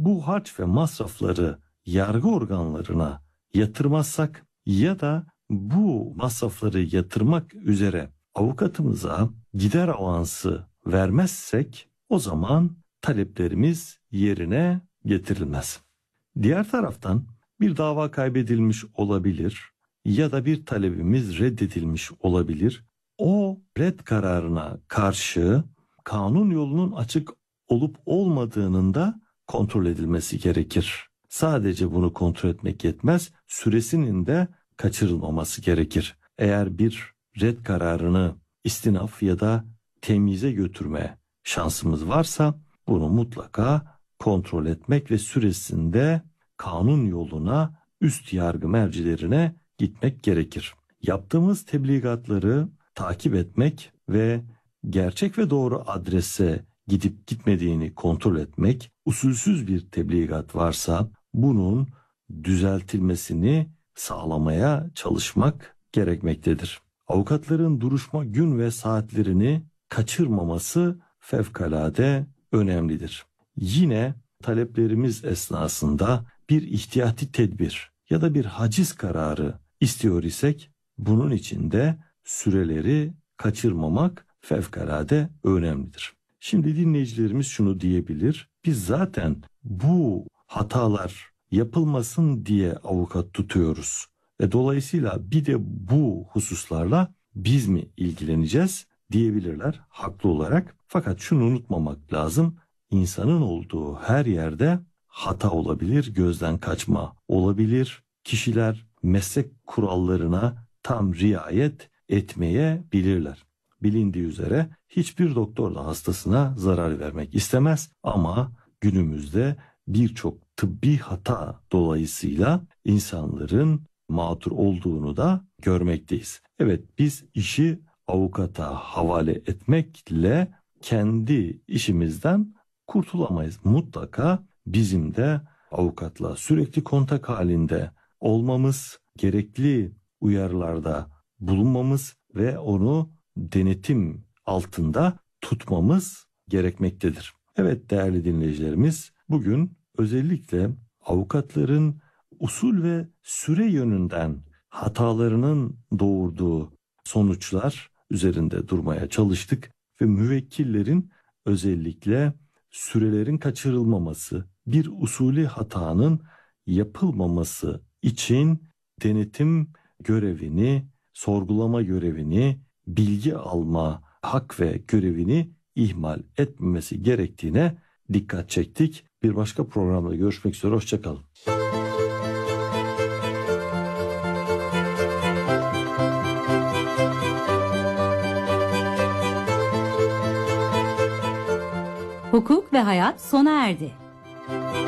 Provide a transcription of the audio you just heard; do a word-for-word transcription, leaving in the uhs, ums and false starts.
bu harç ve masrafları yargı organlarına yatırmazsak ya da bu masrafları yatırmak üzere avukatımıza gider avansı vermezsek o zaman taleplerimiz yerine getirilmez. Diğer taraftan bir dava kaybedilmiş olabilir ya da bir talebimiz reddedilmiş olabilir. O red kararına karşı kanun yolunun açık olup olmadığının da kontrol edilmesi gerekir. Sadece bunu kontrol etmek yetmez, süresinin de kaçırılmaması gerekir. Eğer bir red kararını istinaf ya da temyize götürme şansımız varsa bunu mutlaka kontrol etmek ve süresinde kanun yoluna, üst yargı mercilerine gitmek gerekir. Yaptığımız tebligatları takip etmek ve gerçek ve doğru adrese gidip gitmediğini kontrol etmek, usulsüz bir tebligat varsa bunun düzeltilmesini sağlamaya çalışmak gerekmektedir. Avukatların duruşma gün ve saatlerini kaçırmaması fevkalade önemlidir. Yine taleplerimiz esnasında bir ihtiyati tedbir ya da bir haciz kararı istiyor isek bunun için de süreleri kaçırmamak fevkalade önemlidir. Şimdi dinleyicilerimiz şunu diyebilir. Biz zaten bu hatalar yapılmasın diye avukat tutuyoruz. E dolayısıyla bir de bu hususlarla biz mi ilgileneceğiz diyebilirler haklı olarak. Fakat şunu unutmamak lazım. İnsanın olduğu her yerde hata olabilir, gözden kaçma olabilir. Kişiler meslek kurallarına tam riayet etmeyebilirler. Bilindiği üzere hiçbir doktor da hastasına zarar vermek istemez ama günümüzde birçok tıbbi hata dolayısıyla insanların mağdur olduğunu da görmekteyiz. Evet, biz işi avukata havale etmekle kendi işimizden kurtulamayız. Mutlaka bizim de avukatla sürekli kontak halinde olmamız, gerekli uyarılarda bulunmamız ve onu denetim altında tutmamız gerekmektedir. Evet değerli dinleyicilerimiz, bugün özellikle avukatların usul ve süre yönünden hatalarının doğurduğu sonuçlar üzerinde durmaya çalıştık ve müvekkillerin özellikle sürelerin kaçırılmaması, bir usulü hatanın yapılmaması için denetim görevini, sorgulama görevini, bilgi alma hak ve görevini ihmal etmemesi gerektiğine dikkat çektik. Bir başka programda görüşmek üzere, hoşçakalın. Hukuk ve hayat sona erdi.